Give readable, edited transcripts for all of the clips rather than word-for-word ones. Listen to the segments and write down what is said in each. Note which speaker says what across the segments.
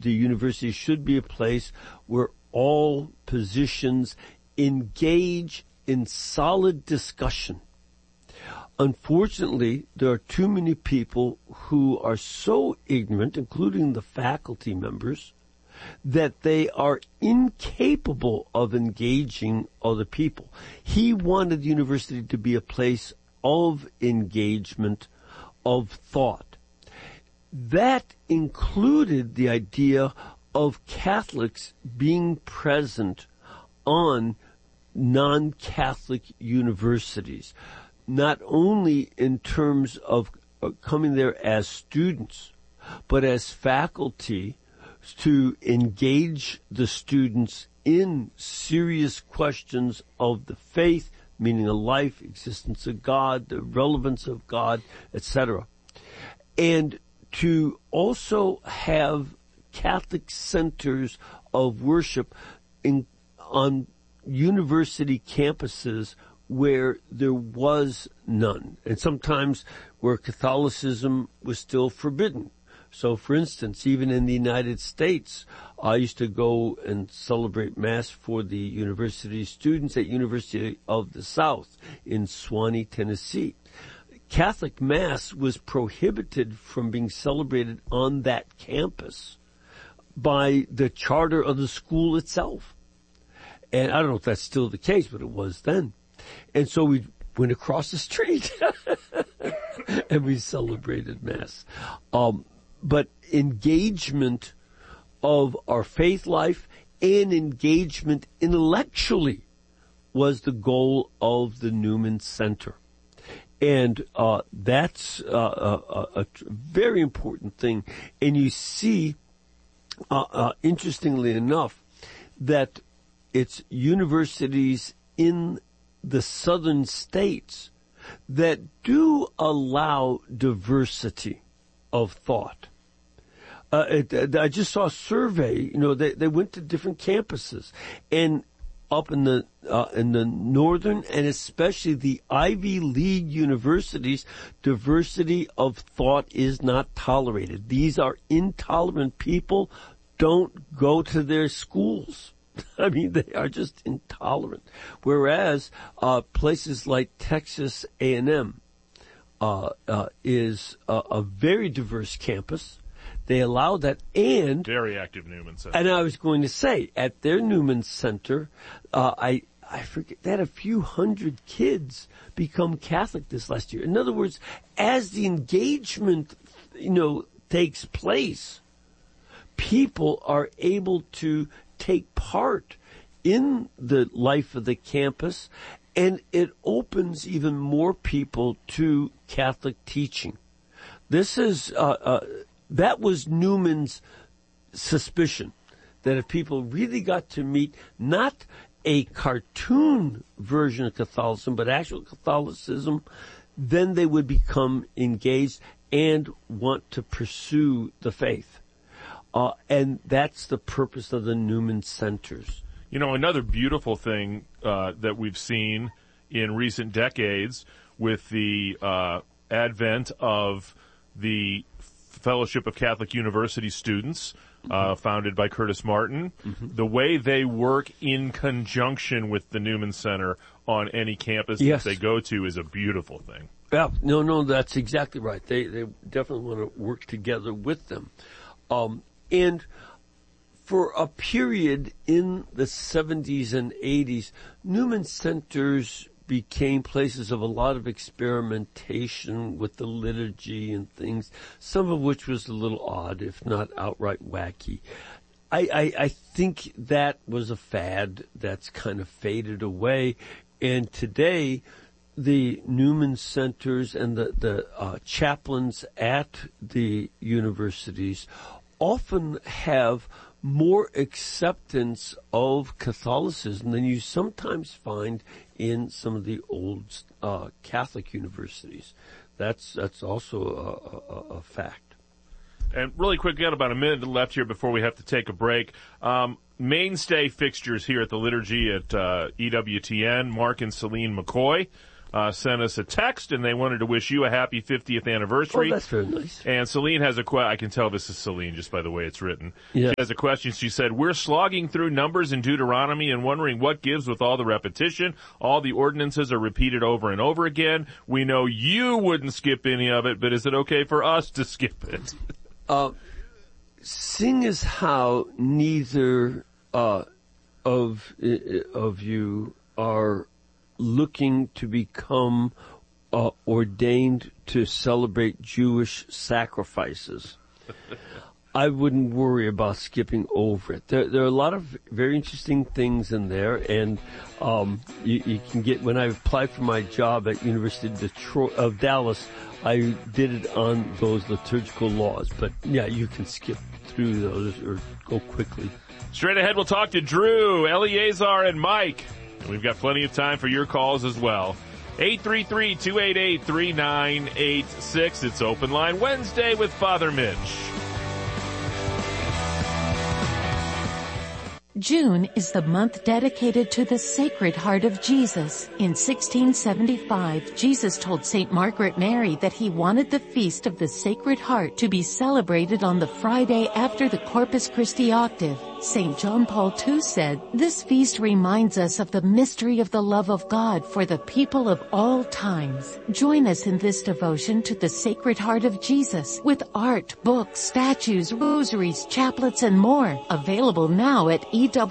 Speaker 1: the university should be a place where all positions engage in solid discussion. Unfortunately, there are too many people who are so ignorant, including the faculty members, that they are incapable of engaging other people. He wanted the university to be a place of engagement, of thought. That included the idea of Catholics being present on non-Catholic universities, not only in terms of coming there as students, but as faculty to engage the students in serious questions of the faith, meaning of life, existence of God, the relevance of God, etc. And to also have Catholic centers of worship on university campuses where there was none, and sometimes where Catholicism was still forbidden. So, for instance, even in the United States, I used to go and celebrate Mass for the university students at University of the South in Swanee, Tennessee. Catholic Mass was prohibited from being celebrated on that campus by the charter of the school itself. And I don't know if that's still the case, but it was then. And so we went across the street and we celebrated Mass. But engagement of our faith life and engagement intellectually was the goal of the Newman Center. And that's a very important thing. And you see, interestingly enough, that it's universities in the southern states that do allow diversity of thought. I just saw a survey. They went to different campuses, and up in the northern and especially the Ivy League universities, diversity of thought is not tolerated. These are intolerant people. Don't go to their schools. I mean, they are just intolerant. Whereas places like Texas A&M is a very diverse campus. They allow that, and
Speaker 2: very active Newman Center.
Speaker 1: And I was going to say, at their Newman Center, I forget, they had a few hundred kids become Catholic this last year. In other words, as the engagement, takes place, people are able to take part in the life of the campus, and it opens even more people to Catholic teaching. This is that was Newman's suspicion, that if people really got to meet not a cartoon version of Catholicism, but actual Catholicism, then they would become engaged and want to pursue the faith. And that's the purpose of the Newman Centers.
Speaker 2: Another beautiful thing that we've seen in recent decades with the advent of the Fellowship of Catholic University Students, founded by Curtis Martin, the way they work in conjunction with the Newman Center on any campus that they go to is a beautiful thing.
Speaker 1: Yeah, no, that's exactly right. They definitely want to work together with them. And for a period in the 70s and 80s, Newman Centers became places of a lot of experimentation with the liturgy and things, some of which was a little odd, if not outright wacky. I think that was a fad that's kind of faded away, and today the Newman Centers and the chaplains at the universities often have more acceptance of Catholicism than you sometimes find in some of the old Catholic universities. That's also a fact.
Speaker 2: And really quick, we got about a minute left here before we have to take a break. Mainstay fixtures here at the liturgy at EWTN, Mark and Celine McCoy. sent us a text, and they wanted to wish you a happy 50th anniversary.
Speaker 1: Oh, that's very nice.
Speaker 2: And Celine has a question. I can tell this is Celine just by the way it's written.
Speaker 1: Yeah.
Speaker 2: She has a question. She said, we're slogging through numbers in Deuteronomy and wondering what gives with all the repetition. All the ordinances are repeated over and over again. We know you wouldn't skip any of it, but is it okay for us to skip it?
Speaker 1: Seeing as how neither of you are looking to become ordained to celebrate Jewish sacrifices, I wouldn't worry about skipping over it. There are a lot of very interesting things in there, and you can get. When I applied for my job at University of Dallas, I did it on those liturgical laws. But yeah, you can skip through those or go quickly.
Speaker 2: Straight ahead, we'll talk to Drew, Eleazar, and Mike. And we've got plenty of time for your calls as well. 833-288-3986. It's Open Line Wednesday with Father Mitch.
Speaker 3: June is the month dedicated to the Sacred Heart of Jesus. In 1675, Jesus told St. Margaret Mary that he wanted the Feast of the Sacred Heart to be celebrated on the Friday after the Corpus Christi octave. St. John Paul II said, "This feast reminds us of the mystery of the love of God for the people of all times." Join us in this devotion to the Sacred Heart of Jesus with art, books, statues, rosaries, chaplets, and more. Available now at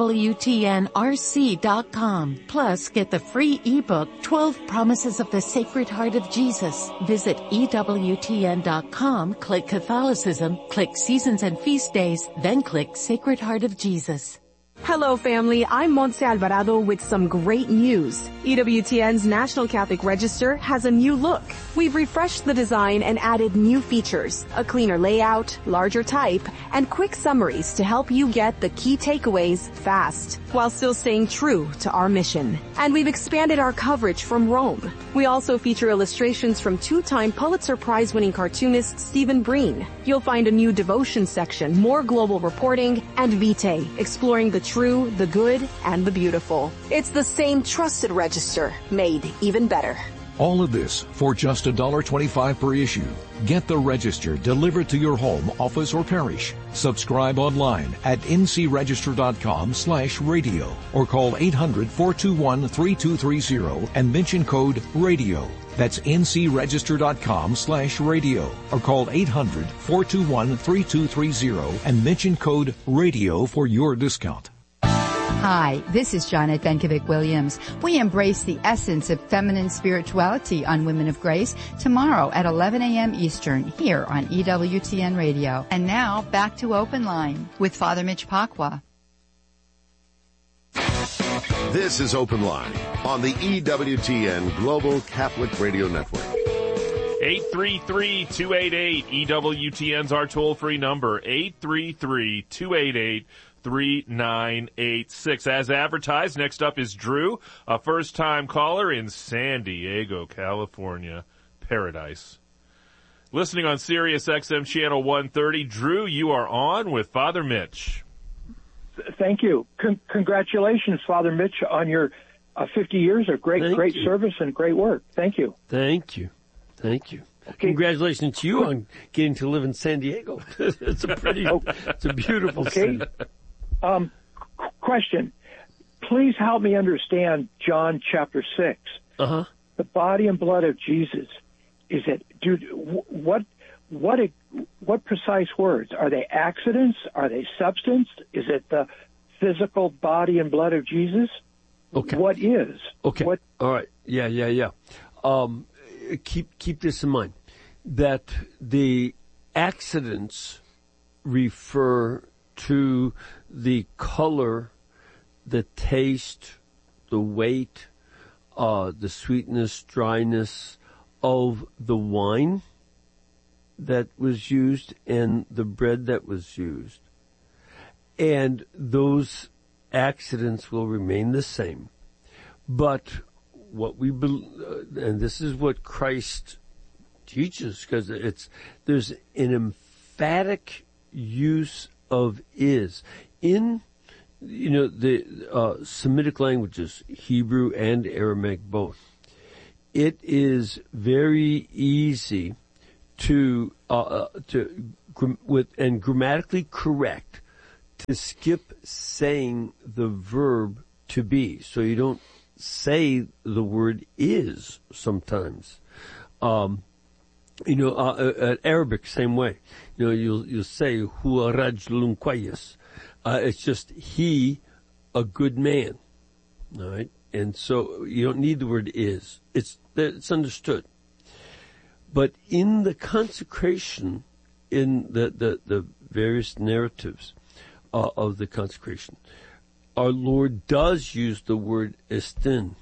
Speaker 3: EWTNRC.com. Plus, get the free ebook, 12 Promises of the Sacred Heart of Jesus. Visit EWTN.com, click Catholicism, click Seasons and Feast Days, then click Sacred Heart of Jesus.
Speaker 4: Hello, family. I'm Montse Alvarado with some great news. EWTN's National Catholic Register has a new look. We've refreshed the design and added new features, a cleaner layout, larger type, and quick summaries to help you get the key takeaways fast, while still staying true to our mission. And we've expanded our coverage from Rome. We also feature illustrations from two-time Pulitzer Prize-winning cartoonist Stephen Breen. You'll find a new devotion section, more global reporting, and Vitae, exploring the true, the good, and the beautiful. It's the same trusted register, made even better.
Speaker 5: All of this for just $1.25 per issue. Get the Register delivered to your home, office, or parish. Subscribe online at ncregister.com/radio or call 800-421-3230 and mention code RADIO. That's ncregister.com/radio or call 800-421-3230 and mention code RADIO for your discount.
Speaker 6: Hi, this is Janet Benkovic-Williams. We embrace the essence of feminine spirituality on Women of Grace tomorrow at 11 a.m. Eastern here on EWTN Radio. And now back to Open Line with Father Mitch Pacwa.
Speaker 7: This is Open Line on the EWTN Global Catholic Radio Network.
Speaker 2: 833-288-EWTN's our toll-free number, 833-288-3986. As advertised, next up is Drew, a first-time caller in San Diego, California. Paradise. Listening on Sirius XM Channel 130. Drew, you are on with Father Mitch.
Speaker 8: Thank you. Congratulations, Father Mitch, on your 50 years of great service and great work. Thank you.
Speaker 1: Thank you. Okay. Congratulations to you on getting to live in San Diego. It's a beautiful city.
Speaker 8: Question. Please help me understand John chapter 6.
Speaker 1: Uh-huh.
Speaker 8: The body and blood of Jesus. What precise words? Are they accidents? Are they substance? Is it the physical body and blood of Jesus?
Speaker 1: Okay.
Speaker 8: What is?
Speaker 1: Okay. All right. Yeah. Keep this in mind, that the accidents refer to the color, the taste, the weight, the sweetness, dryness of the wine that was used and the bread that was used. And those accidents will remain the same. But what we and this is what Christ teaches, because there's an emphatic use of is in the Semitic languages, Hebrew and Aramaic both. it is very easy to grammatically correct to skip saying the verb to be. So you don't say the word is sometimes. Arabic, same way. You'll say, huwa rajulun koyis. It's just he, a good man. All right? And so you don't need the word is. It's understood. But in the consecration, in the various narratives of the consecration, our Lord does use the word estin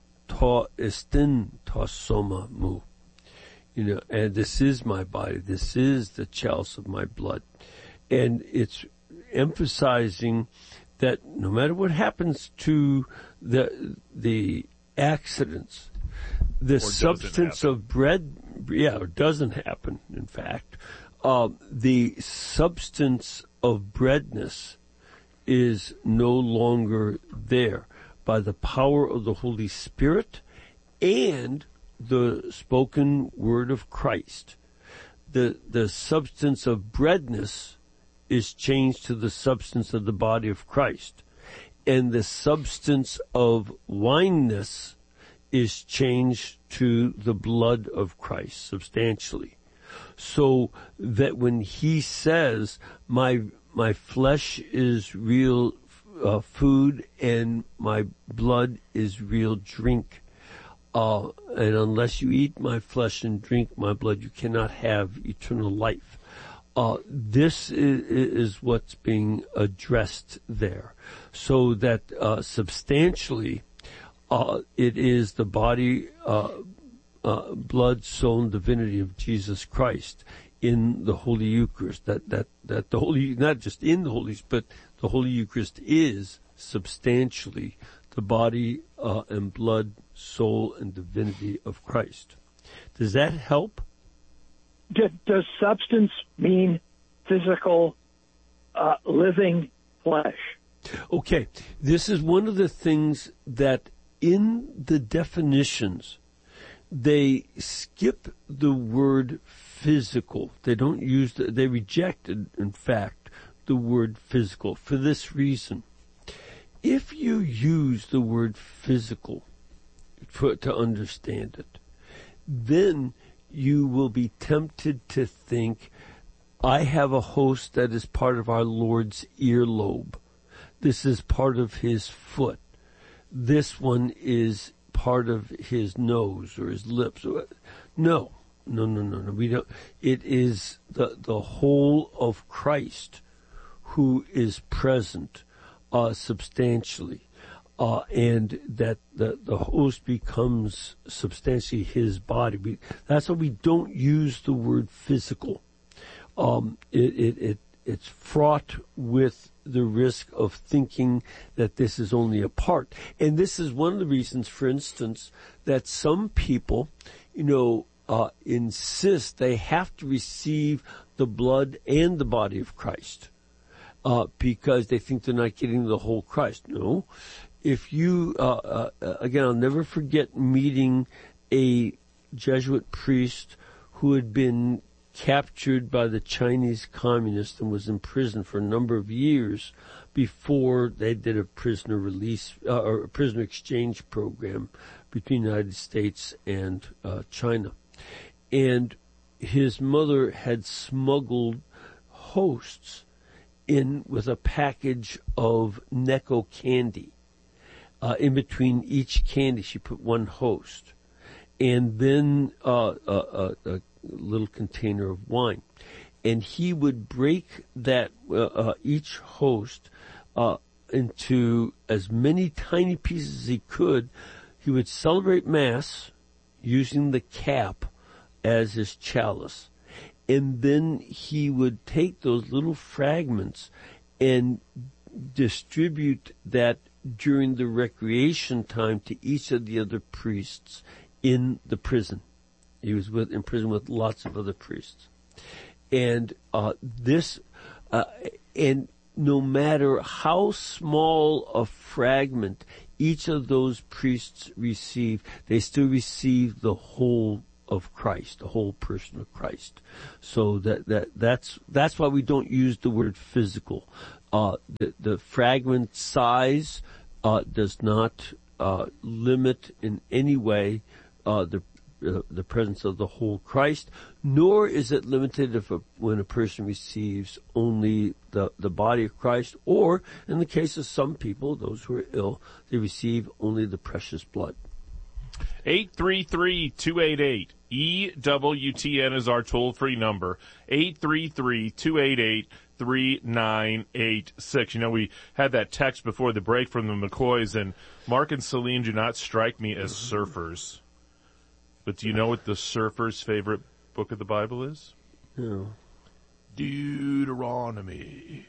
Speaker 1: ta soma mu. And this is my body. This is the chalice of my blood. And it's emphasizing that no matter what happens to the accidents, the substance of bread, or doesn't happen, in fact, the substance of breadness is no longer there by the power of the Holy Spirit and the spoken word of Christ. The substance of breadness is changed to the substance of the body of Christ. And the substance of wineness is changed to the blood of Christ substantially. So that when he says, my flesh is real food and my blood is real drink, and unless you eat my flesh and drink my blood, you cannot have eternal life. This is what's being addressed there. So that substantially, it is the body, blood, soul, and divinity of Jesus Christ in the Holy Eucharist. That the Holy, not just in the Holy, but the Holy Eucharist is substantially the body and blood, soul, and divinity of Christ. Does that help?
Speaker 8: Does substance mean physical, living flesh?
Speaker 1: Okay, this is one of the things that in the definitions, they skip the word physical. They don't use they rejected, in fact, the word physical for this reason. If you use the word physical to understand it, then you will be tempted to think, I have a host that is part of our Lord's earlobe. This is part of his foot. This one is part of his nose or his lips. No. We don't. It is the whole of Christ who is present substantially. And that the host becomes substantially his body. That's why we don't use the word physical. It's fraught with the risk of thinking that this is only a part. And this is one of the reasons, for instance, that some people, insist they have to receive the blood and the body of Christ, because they think they're not getting the whole Christ. No. If you, again, I'll never forget meeting a Jesuit priest who had been captured by the Chinese communists and was in prison for a number of years before they did a prisoner release, or a prisoner exchange program between the United States and China. And his mother had smuggled hosts in with a package of Necco candy. In between each candy, she put one host, and then a little container of wine. And he would break that each host into as many tiny pieces as he could. He would celebrate Mass using the cap as his chalice, and then he would take those little fragments and distribute that during the recreation time to each of the other priests in the prison. He was in prison with lots of other priests. And and no matter how small a fragment, each of those priests they still receive the whole of Christ, the whole person of Christ. So that's why we don't use the word physical. The fragment size does not limit in any way the presence of the whole Christ, nor is it limited when a person receives only the body of Christ, or in the case of some people, those who are ill, they receive only the precious blood.
Speaker 2: 833-288 EWTN is our toll-free number. 833-288-3986. You know, we had that text before the break from the McCoys, and Mark and Celine do not strike me as surfers. But do you know what the surfer's favorite book of the Bible is?
Speaker 1: No.
Speaker 2: Deuteronomy.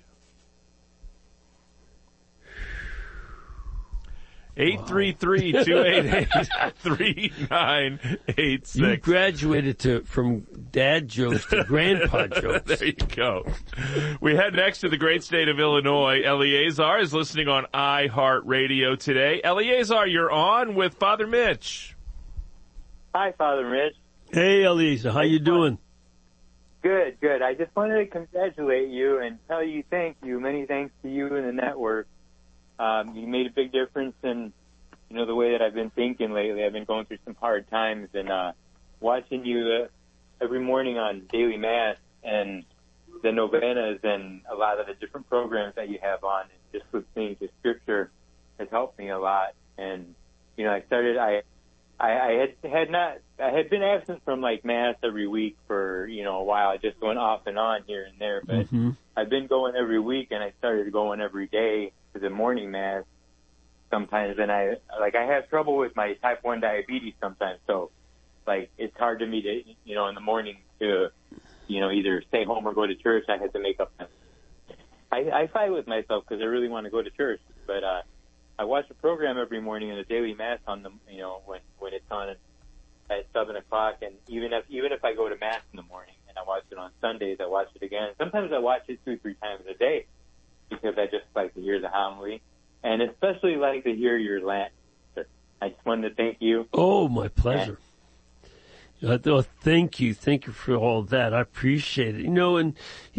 Speaker 2: 833-288-3986.
Speaker 1: You graduated from dad jokes to grandpa jokes.
Speaker 2: There you go. We head next to the great state of Illinois. Eleazar is listening on iHeartRadio today. Eleazar, you're on with Father Mitch.
Speaker 9: Hi, Father Mitch.
Speaker 1: Hey, Eleazar. How you doing?
Speaker 9: Good. I just wanted to congratulate you and tell you thank you. Many thanks to you and the network. You made a big difference in, the way that I've been thinking lately. I've been going through some hard times, and watching you every morning on Daily Mass and the novenas and a lot of the different programs that you have on, and just listening to Scripture has helped me a lot. And I had been absent from like Mass every week for a while, just going off and on here and there. But I've been going every week, and I started going every day to the morning Mass sometimes, and I have trouble with my type 1 diabetes sometimes, so it's hard to me to in the morning to either stay home or go to church. I had to make up. I fight with myself because I really want to go to church, but I watch the program every morning in the daily Mass on the when it's on at 7 o'clock, and even if I go to Mass in the morning and I watch it on Sundays, I watch it again. Sometimes I watch it 2-3 times a day, because I just like to hear the homily, and especially like to hear your Latin. I just wanted to thank you.
Speaker 1: Oh, my pleasure. Thank you for all that. I appreciate it. And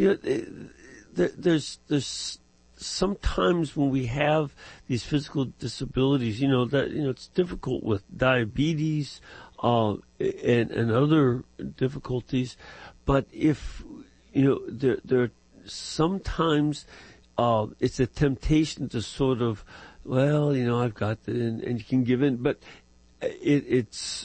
Speaker 1: there's sometimes when we have these physical disabilities, that it's difficult with diabetes and other difficulties, but if there are sometimes. It's a temptation to sort of, I've got the, and you can give in, but it's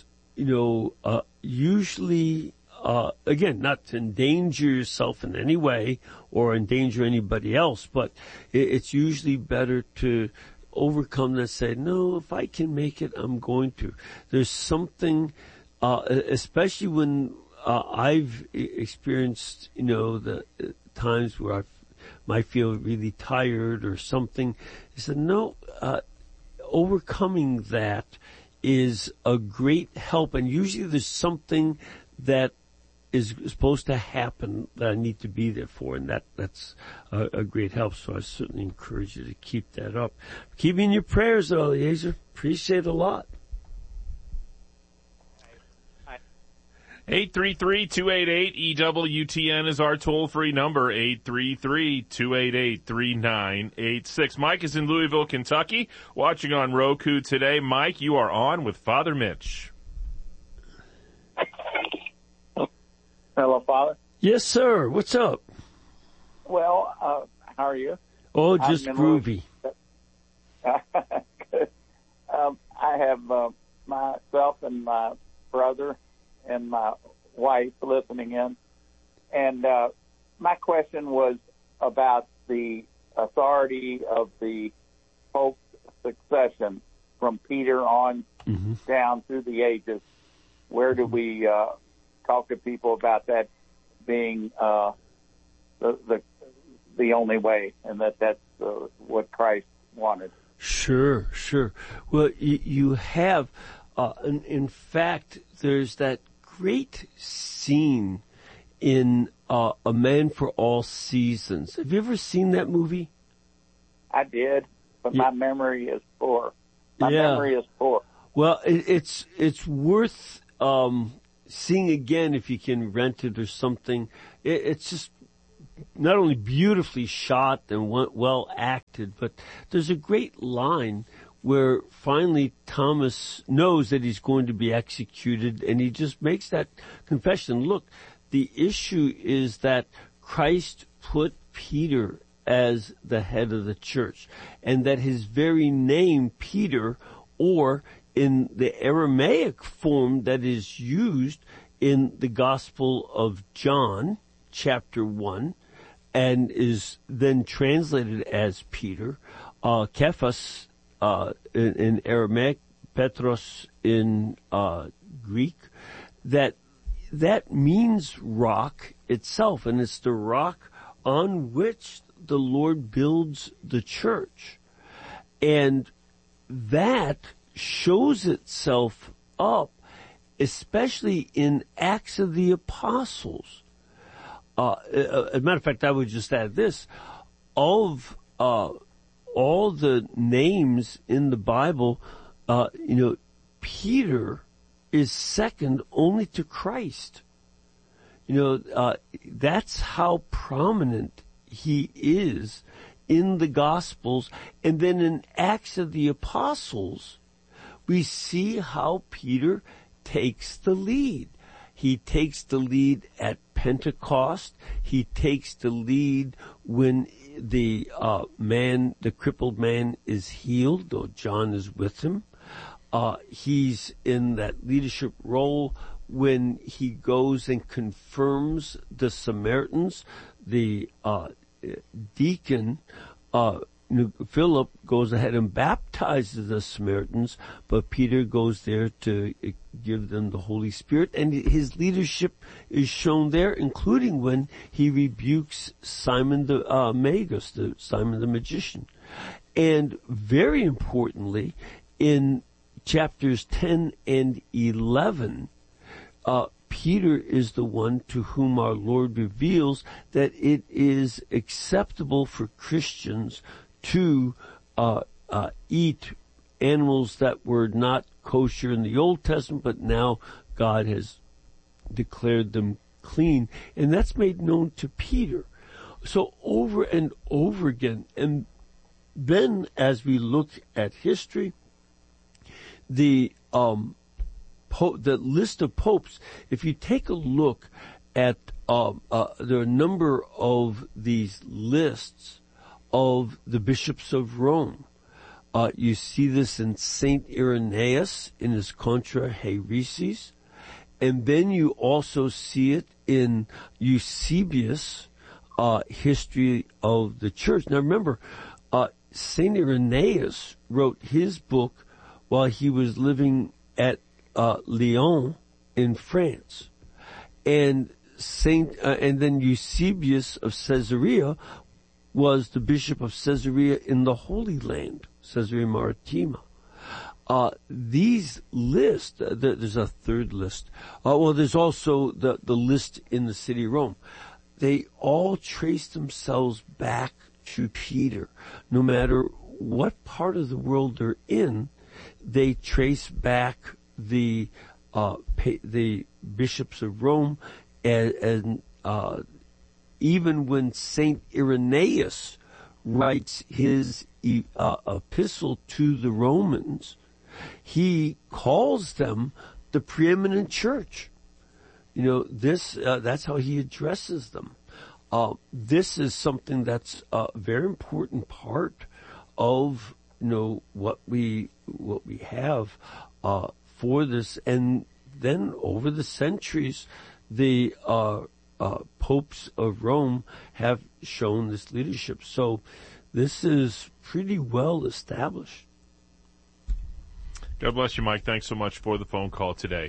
Speaker 1: usually, again, not to endanger yourself in any way or endanger anybody else, but it's usually better to overcome that, say, no, if I can make it, I'm going to. There's something, especially when, I've experienced, the times where might feel really tired or something. He said, no, overcoming that is a great help. And usually there's something that is supposed to happen that I need to be there for. And that's a great help. So I certainly encourage you to keep that up. Keep me in your prayers, Eliezer. Appreciate it a lot.
Speaker 2: 833-288-EWTN is our toll-free number, 833-288-3986. Mike is in Louisville, Kentucky, watching on Roku today. Mike, you are on with Father Mitch.
Speaker 10: Hello, Father.
Speaker 1: Yes, sir. What's up?
Speaker 10: Well, how are you?
Speaker 1: Oh, just groovy.
Speaker 10: Good. I have myself and my brother and my wife listening in. And my question was about the authority of the Pope's succession from Peter on down through the ages. Where do we talk to people about that being the only way, and that's what Christ wanted?
Speaker 1: Sure. Well, you have, in fact, there's that great scene in A Man for All Seasons. Have you ever seen that movie?
Speaker 10: I did, but my memory is poor. My memory is poor.
Speaker 1: Well, it's worth seeing again if you can rent it or something. It's just not only beautifully shot and well acted, but there's a great line where finally Thomas knows that he's going to be executed, and he just makes that confession. Look, the issue is that Christ put Peter as the head of the church, and that his very name, Peter, or in the Aramaic form that is used in the Gospel of John, chapter 1, and is then translated as Peter, Kephas in Aramaic, Petros in Greek, that means rock itself, and it's the rock on which the Lord builds the church. And that shows itself up, especially in Acts of the Apostles. As a matter of fact, I would just add this. Of all the names in the Bible, Peter is second only to Christ. That's how prominent he is in the Gospels. And then in Acts of the Apostles, we see how Peter takes the lead. He takes the lead at Pentecost. He takes the lead when the crippled man is healed, though John is with him. He's in that leadership role when he goes and confirms the Samaritans. The deacon, Philip, goes ahead and baptizes the Samaritans, but Peter goes there to give them the Holy Spirit, and his leadership is shown there, including when he rebukes Simon the Magus, Simon the magician. And very importantly, in chapters 10 and 11, Peter is the one to whom our Lord reveals that it is acceptable for Christians to eat animals that were not kosher in the Old Testament, but now God has declared them clean. And that's made known to Peter. So over and over again. And then as we look at history, the list of popes, if you take a look at there are a number of these lists of the bishops of Rome. You see this in Saint Irenaeus in his Contra Hereses, and then you also see it in Eusebius' History of the Church. Now remember, Saint Irenaeus wrote his book while he was living at Lyon in France, and then Eusebius of Caesarea was the bishop of Caesarea in the Holy Land, Caesarea Maritima. These lists, there's a third list. There's also the list in the city of Rome. They all trace themselves back to Peter. No matter what part of the world they're in, they trace back the bishops of Rome, and even when Saint Irenaeus writes his epistle to the Romans, he calls them the preeminent church. That's how he addresses them. This is something that's a very important part of what we have for this. And then over the centuries, the popes of Rome have shown this leadership. So this is pretty well established.
Speaker 2: God bless you, Mike. Thanks so much for the phone call today.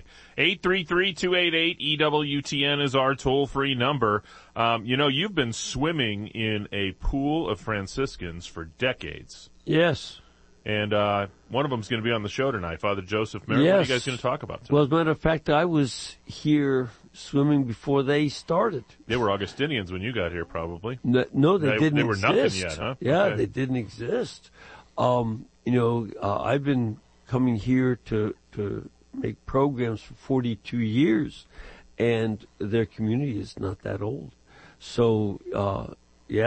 Speaker 2: 833-288-EWTN is our toll-free number. You've been swimming in a pool of Franciscans for decades.
Speaker 1: Yes.
Speaker 2: And one of them's going to be on the show tonight, Father Joseph Merrill. Yes. What are you guys going to talk about tonight?
Speaker 1: Well, as a matter of fact, I was here swimming before they started.
Speaker 2: They were Augustinians when you got here, probably.
Speaker 1: No, they didn't exist.
Speaker 2: They were nothing yet, huh?
Speaker 1: Yeah,
Speaker 2: okay.
Speaker 1: They didn't exist. I've been coming here to make programs for 42 years, and their community is not that old. So, so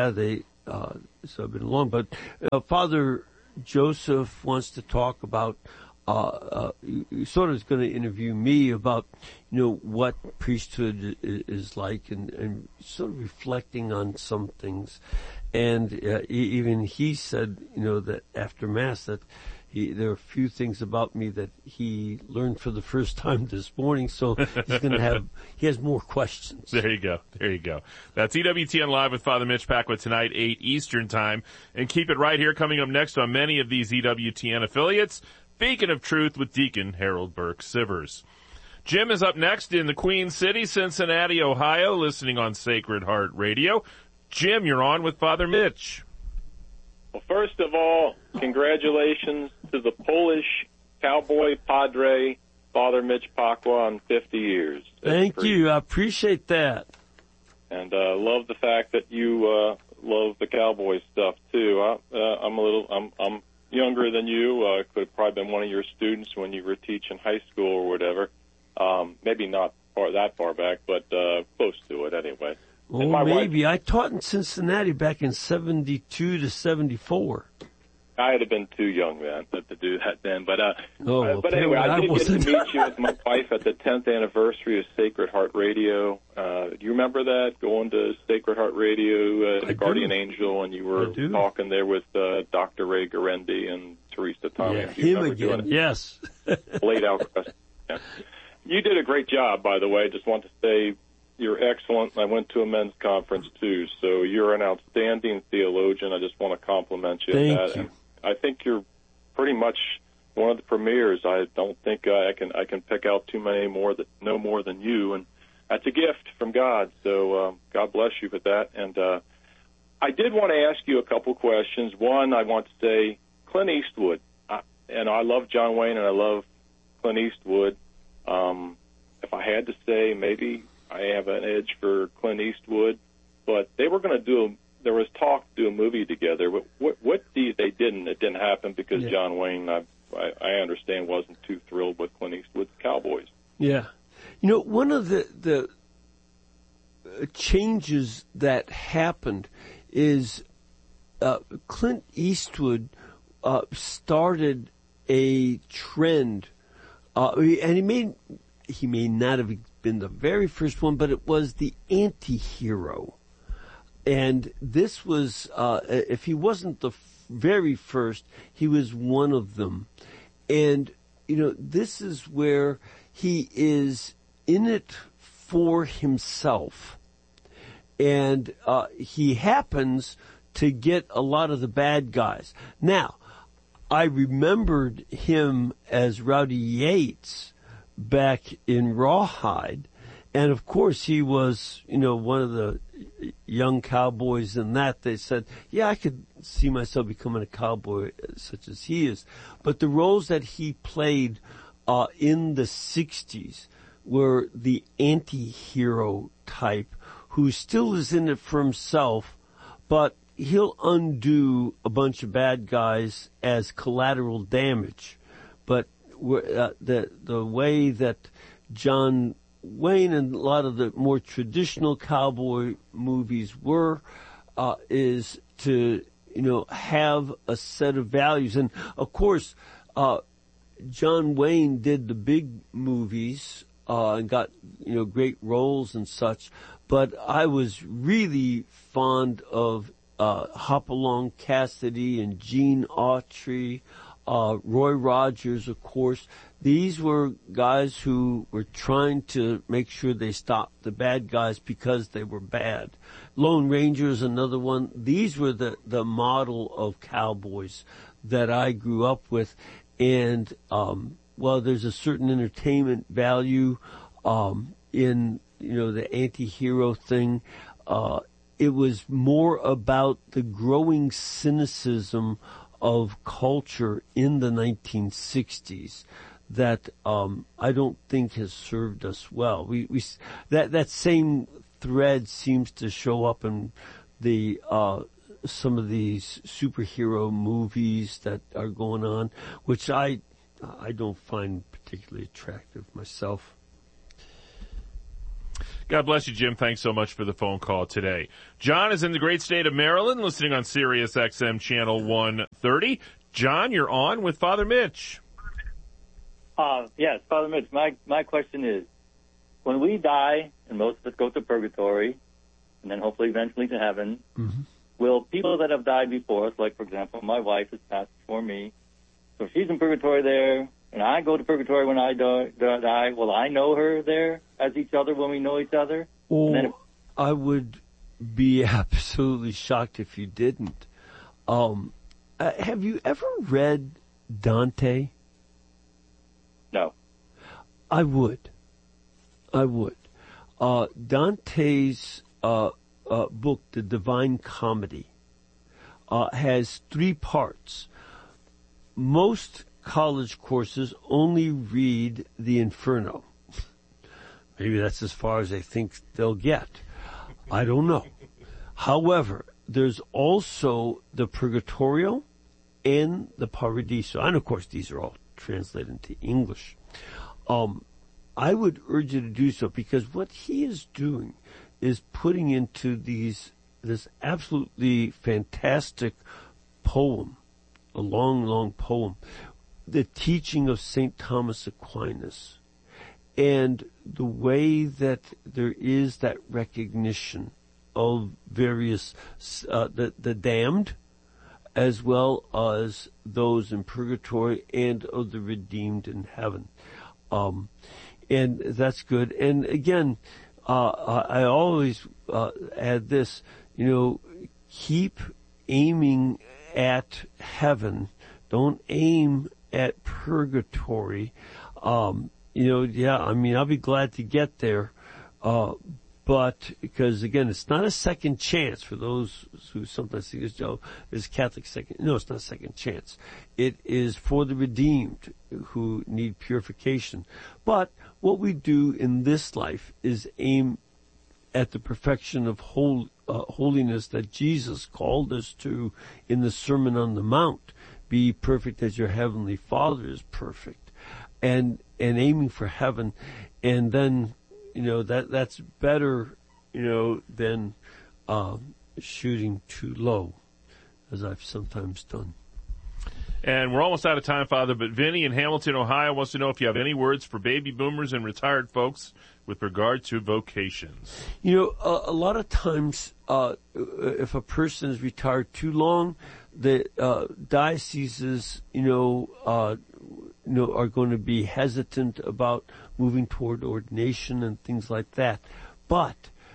Speaker 1: I've been along. But Father Joseph wants to talk about, he sort of is going to interview me about, what priesthood is like, and sort of reflecting on some things. And even he said, that after Mass that there are a few things about me that he learned for the first time this morning, so he has more questions.
Speaker 2: There you go. That's EWTN Live with Father Mitch Pacwa tonight, 8 Eastern Time. And keep it right here. Coming up next on many of these EWTN affiliates, Beacon of Truth with Deacon Harold Burke Sivers. Jim is up next in the Queen City, Cincinnati, Ohio, listening on Sacred Heart Radio. Jim, you're on with Father Mitch.
Speaker 11: Well, first of all, congratulations to the Polish cowboy padre, Father Mitch Pacwa, on 50 years.
Speaker 1: Thank you. I appreciate that.
Speaker 11: And love the fact that you love the cowboy stuff too. I'm younger than you. Could have probably been one of your students when you were teaching high school or whatever. Maybe not that far back, but close to it anyway.
Speaker 1: Oh, maybe. I taught in Cincinnati back in 72 to 74.
Speaker 11: I'd have been too young then to do that then. But
Speaker 1: anyway,
Speaker 11: I did get to meet you with my wife at the 10th anniversary of Sacred Heart Radio. Do you remember that, going to Sacred Heart Radio, the Guardian Angel, and you were talking there with Dr. Ray Garendi and Teresa Thomas?
Speaker 1: Yeah, him again, yes.
Speaker 11: Laid out. Yeah. You did a great job, by the way. Just want to say, you're excellent. I went to a men's conference, too, so you're an outstanding theologian. I just want to compliment you.
Speaker 1: Thank you.
Speaker 11: And I think you're pretty much one of the premiers. I don't think I can pick out too many more that know more than you, and that's a gift from God, so God bless you for that. And I did want to ask you a couple questions. One, I want to say Clint Eastwood, and I love John Wayne, and I love Clint Eastwood. If I had to say, maybe I have an edge for Clint Eastwood, but they were going to there was talk to do a movie together. They didn't. It didn't happen because John Wayne, I understand, wasn't too thrilled with Clint Eastwood's Cowboys.
Speaker 1: Yeah. One of the changes that happened is Clint Eastwood started a trend, and he may not have been the very first one, but it was the anti-hero. And this was, if he wasn't the very first, he was one of them. And, this is where he is in it for himself. And he happens to get a lot of the bad guys. Now, I remembered him as Rowdy Yates back in Rawhide. And of course he was, one of the young cowboys in that. They said, I could see myself becoming a cowboy such as he is. But the roles that he played in the 60s were the anti-hero type who still is in it for himself, but he'll undo a bunch of bad guys as collateral damage. But the way that John Wayne and a lot of the more traditional cowboy movies were, is to, have a set of values. And of course, John Wayne did the big movies, and got, great roles and such. But I was really fond of, Hopalong Cassidy and Gene Autry, Roy Rogers, of course. These were guys who were trying to make sure they stopped the bad guys because they were bad. Lone Ranger is another one. These were the model of cowboys that I grew up with. And, there's a certain entertainment value, in, the anti-hero thing. It was more about the growing cynicism of culture in the 1960s that I don't think has served us well. That same thread seems to show up in the some of these superhero movies that are going on, which I don't find particularly attractive myself.
Speaker 2: God bless you, Jim. Thanks so much for the phone call today. John is in the great state of Maryland, listening on Sirius XM Channel 130. John, you're on with Father Mitch.
Speaker 12: Yes, Father Mitch, my question is, when we die, and most of us go to purgatory, and then hopefully eventually to heaven, will people that have died before us, like, for example, my wife has passed before me, so if she's in purgatory there, and I go to purgatory when I die, will I know her there as each other when we know each other?
Speaker 1: Well, I would be absolutely shocked if you didn't. Have you ever read Dante?
Speaker 12: No.
Speaker 1: I would. Dante's book, The Divine Comedy, has 3 parts. Most college courses only read the Inferno. Maybe that's as far as they think they'll get. I don't know. However, there's also the Purgatorio and the Paradiso. And of course, these are all translated into English. I would urge you to do so, because what he is doing is putting into this absolutely fantastic poem, a long, long poem, the teaching of St. Thomas Aquinas, and the way that there is that recognition of various, the damned, as well as those in purgatory, and of the redeemed in heaven. And that's good. And again, I always add this, keep aiming at heaven. Don't aim at purgatory. I'll be glad to get there. But because again, it's not a second chance for those who sometimes think it's Catholic second. No, it's not a second chance. It is for the redeemed who need purification. But what we do in this life is aim at the perfection of holiness that Jesus called us to in the Sermon on the Mount. Be perfect as your heavenly Father is perfect, and aiming for heaven, and then. That's better, than shooting too low, as I've sometimes done.
Speaker 2: And we're almost out of time, Father, but Vinny in Hamilton, Ohio wants to know if you have any words for baby boomers and retired folks with regard to vocations.
Speaker 1: A lot of times, if a person is retired too long, the dioceses, are going to be hesitant about moving toward ordination and things like that. But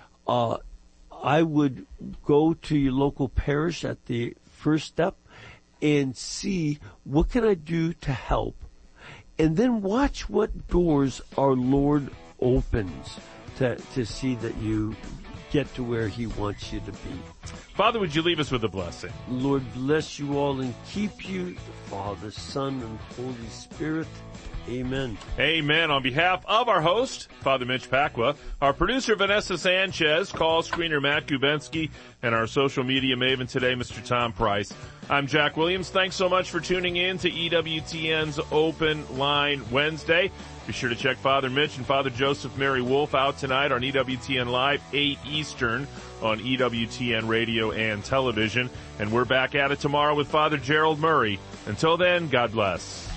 Speaker 1: I would go to your local parish at the first step and see what can I do to help, and then watch what doors our Lord opens to see that you get to where he wants you to be.
Speaker 2: Father, would you leave us with a blessing?
Speaker 1: Lord bless you all and keep you, the Father, Son, and Holy Spirit. Amen.
Speaker 2: Amen. On behalf of our host, Father Mitch Pacwa, our producer, Vanessa Sanchez, call screener, Matt Gubensky, and our social media maven today, Mr. Tom Price, I'm Jack Williams. Thanks so much for tuning in to EWTN's Open Line Wednesday. Be sure to check Father Mitch and Father Joseph Mary Wolf out tonight on EWTN Live, 8 Eastern on EWTN Radio and Television. And we're back at it tomorrow with Father Gerald Murray. Until then, God bless.